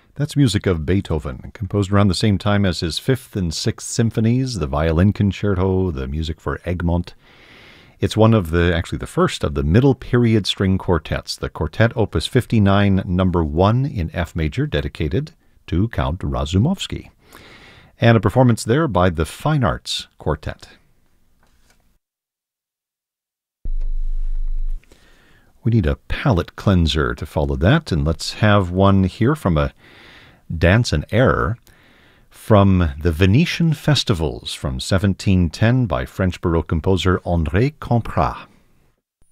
That's music of Beethoven, composed around the same time as his Fifth and Sixth Symphonies, the Violin Concerto, the music for Egmont. It's one of the first of the middle period string quartets, the Quartet Opus 59, number 1 in F major, dedicated to Count Razumovsky. And a performance there by the Fine Arts Quartet. We need a palate cleanser to follow that, and let's have one here from a dance and air from the Venetian Festivals from 1710 by French Baroque composer André Camprat.